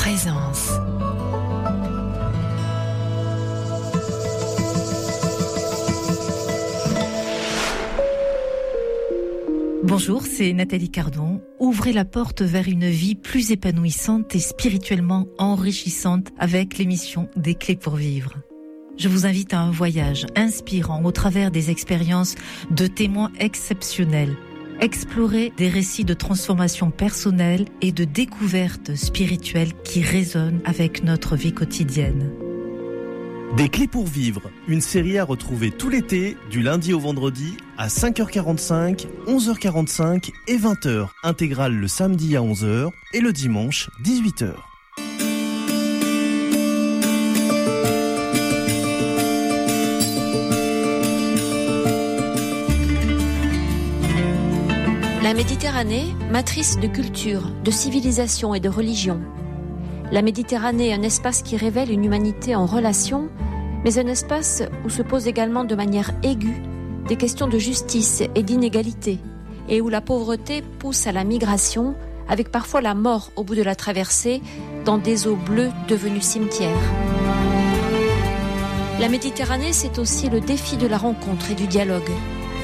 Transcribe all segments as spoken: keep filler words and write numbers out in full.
présence. Bonjour, c'est Nathalie Cardon. Ouvrez la porte vers une vie plus épanouissante et spirituellement enrichissante avec l'émission Des Clés pour vivre. Je vous invite à un voyage inspirant au travers des expériences de témoins exceptionnels. Explorer des récits de transformation personnelle et de découverte spirituelle qui résonnent avec notre vie quotidienne. Des Clés pour vivre, une série à retrouver tout l'été, du lundi au vendredi, à cinq heures quarante-cinq, onze heures quarante-cinq et vingt heures. Intégrale le samedi à onze heures et le dimanche dix-huit heures. La Méditerranée, matrice de culture, de civilisation et de religion. La Méditerranée est un espace qui révèle une humanité en relation, mais un espace où se posent également de manière aiguë des questions de justice et d'inégalité, et où la pauvreté pousse à la migration, avec parfois la mort au bout de la traversée, dans des eaux bleues devenues cimetières. La Méditerranée, c'est aussi le défi de la rencontre et du dialogue.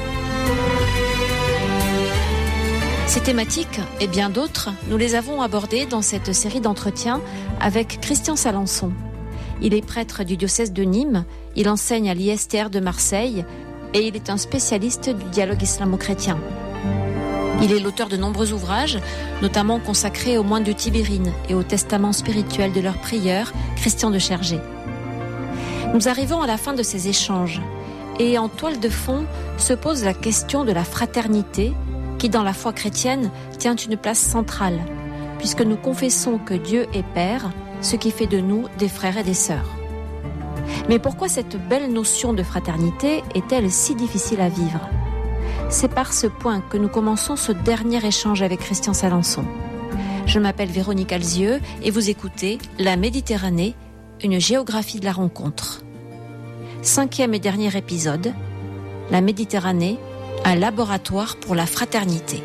Ces thématiques et bien d'autres, nous les avons abordées dans cette série d'entretiens avec Christian Salençon. Il est prêtre du diocèse de Nîmes, il enseigne à l'I S T R de Marseille et il est un spécialiste du dialogue islamo-chrétien. Il est l'auteur de nombreux ouvrages, notamment consacrés aux moines de Tibérine et au testament spirituel de leur prieur, Christian de Chergé. Nous arrivons à la fin de ces échanges et en toile de fond se pose la question de la fraternité qui, dans la foi chrétienne, tient une place centrale, puisque nous confessons que Dieu est Père, ce qui fait de nous des frères et des sœurs. Mais pourquoi cette belle notion de fraternité est-elle si difficile à vivre ? C'est par ce point que nous commençons ce dernier échange avec Christian Salençon. Je m'appelle Véronique Alzieux et vous écoutez La Méditerranée, une géographie de la rencontre. Cinquième et dernier épisode, La Méditerranée, un laboratoire pour la fraternité.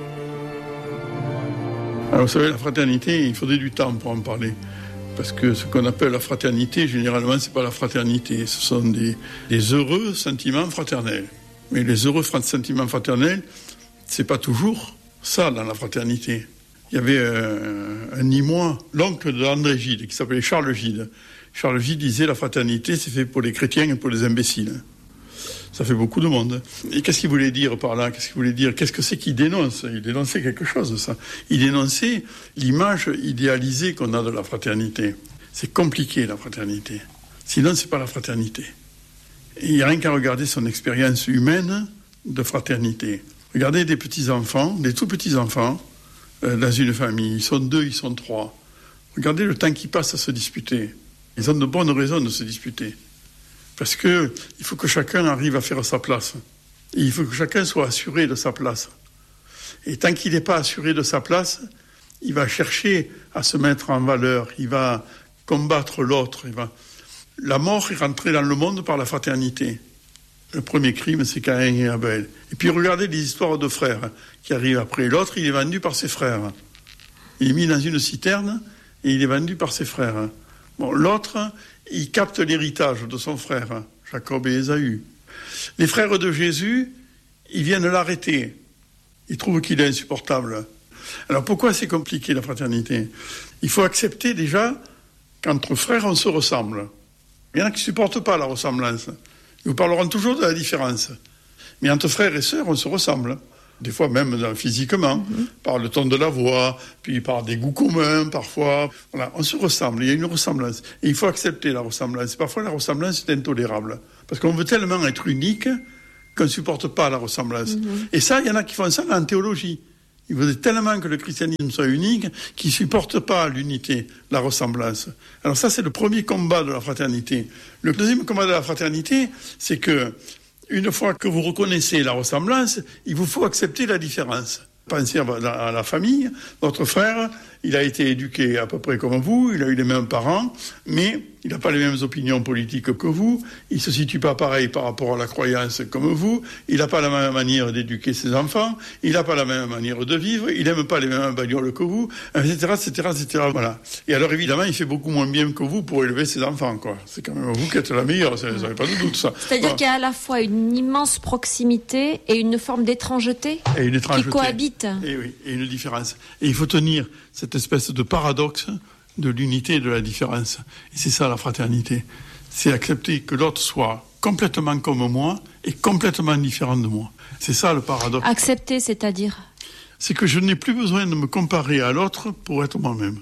Alors vous savez, la fraternité, il faudrait du temps pour en parler. Parce que ce qu'on appelle la fraternité, généralement, c'est pas la fraternité. Ce sont des, des heureux sentiments fraternels. Mais les heureux sentiments fraternels, c'est pas toujours ça dans la fraternité. Il y avait un, un Nîmois, l'oncle d'André Gide, qui s'appelait Charles Gide. Charles Gide disait la fraternité, c'est fait pour les chrétiens et pour les imbéciles. Ça fait beaucoup de monde. Et qu'est-ce qu'il voulait dire par là ? Qu'est-ce qu'il voulait dire ? Qu'est-ce que c'est qu'il dénonce ? Il dénonçait quelque chose, ça. Il dénonçait l'image idéalisée qu'on a de la fraternité. C'est compliqué, la fraternité. Sinon, c'est pas la fraternité. Et il n'y a rien qu'à regarder son expérience humaine de fraternité. Regardez des petits-enfants, des tout petits-enfants, euh, dans une famille. Ils sont deux, ils sont trois. Regardez le temps qu'ils passent à se disputer. Ils ont de bonnes raisons de se disputer. Parce qu'il faut que chacun arrive à faire sa place. Et il faut que chacun soit assuré de sa place. Et tant qu'il n'est pas assuré de sa place, il va chercher à se mettre en valeur. Il va combattre l'autre. Il va... La mort est rentrée dans le monde par la fraternité. Le premier crime, c'est Caïn et Abel. Et puis regardez les histoires de frères qui arrivent après. L'autre, il est vendu par ses frères. Il est mis dans une citerne et il est vendu par ses frères. Bon, l'autre... il capte l'héritage de son frère, Jacob et Ésaü. Les frères de Jésus, ils viennent l'arrêter. Ils trouvent qu'il est insupportable. Alors pourquoi c'est compliqué, la fraternité ? Il faut accepter déjà qu'entre frères, on se ressemble. Il y en a qui ne supportent pas la ressemblance. Ils vous parleront toujours de la différence. Mais entre frères et sœurs, on se ressemble. Des fois même physiquement, mm-hmm. par le ton de la voix, puis par des goûts communs, parfois. Voilà, on se ressemble, il y a une ressemblance. Et il faut accepter la ressemblance. Parfois, la ressemblance est intolérable. Parce qu'on veut tellement être unique qu'on ne supporte pas la ressemblance. Mm-hmm. Et ça, il y en a qui font ça en théologie. Ils veulent tellement que le christianisme soit unique qu'ils ne supportent pas l'unité, la ressemblance. Alors ça, c'est le premier combat de la fraternité. Le deuxième combat de la fraternité, c'est que une fois que vous reconnaissez la ressemblance, il vous faut accepter la différence. Pensez à la famille, votre frère il a été éduqué à peu près comme vous, il a eu les mêmes parents, mais il n'a pas les mêmes opinions politiques que vous, il ne se situe pas pareil par rapport à la croyance comme vous, il n'a pas la même manière d'éduquer ses enfants, il n'a pas la même manière de vivre, il n'aime pas les mêmes bagnoles que vous, et cetera, et cetera, et cetera. Voilà. Et alors évidemment, il fait beaucoup moins bien que vous pour élever ses enfants, quoi. C'est quand même vous qui êtes la meilleure, ça n'avez pas de doute, ça. C'est-à-dire voilà. qu'il y a à la fois une immense proximité et une forme d'étrangeté, et une étrangeté qui cohabitent. Et oui, et une différence. Et il faut tenir cette espèce de paradoxe de l'unité et de la différence. Et c'est ça la fraternité. C'est accepter que l'autre soit complètement comme moi et complètement différent de moi. C'est ça le paradoxe. Accepter, c'est-à-dire ? C'est que je n'ai plus besoin de me comparer à l'autre pour être moi-même.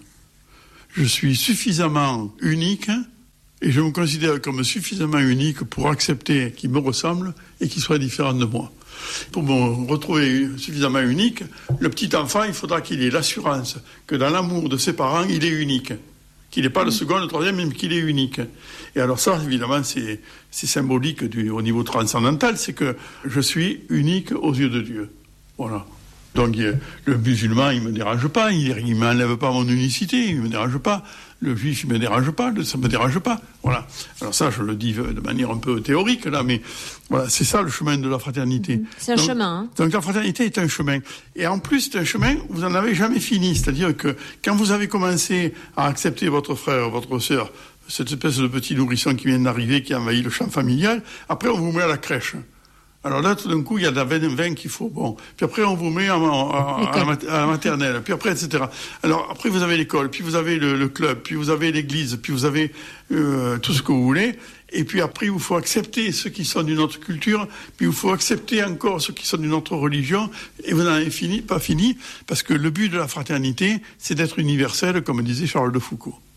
Je suis suffisamment unique et je me considère comme suffisamment unique pour accepter qu'il me ressemble et qu'il soit différent de moi. Pour me retrouver suffisamment unique, le petit enfant, il faudra qu'il ait l'assurance que dans l'amour de ses parents, il est unique. Qu'il n'est pas le second, le troisième, mais qu'il est unique. Et alors ça, évidemment, c'est, c'est symbolique du, au niveau transcendantal, c'est que je suis unique aux yeux de Dieu. Voilà. Donc le musulman, il ne me dérange pas, il ne m'enlève pas mon unicité, il ne me dérange pas. Le juif, il ne me dérange pas, ça ne me dérange pas. Voilà. Alors ça, je le dis de manière un peu théorique, là, mais voilà, c'est ça le chemin de la fraternité. C'est un donc, chemin. Hein. Donc la fraternité est un chemin. Et en plus, c'est un chemin où vous n'en avez jamais fini. C'est-à-dire que quand vous avez commencé à accepter votre frère, votre sœur, cette espèce de petit nourrisson qui vient d'arriver, qui envahit le champ familial, après on vous met à la crèche. Alors là, tout d'un coup, il y a de la veine qu'il faut. Bon. Puis après, on vous met à, à, à, à la maternelle. Puis après, et cetera. Alors après, vous avez l'école, puis vous avez le, le club, puis vous avez l'église, puis vous avez euh, tout ce que vous voulez. Et puis après, il vous faut accepter ceux qui sont d'une autre culture, puis il vous faut accepter encore ceux qui sont d'une autre religion. Et vous n'en avez fini, pas fini, parce que le but de la fraternité, c'est d'être universel, comme disait Charles de Foucault.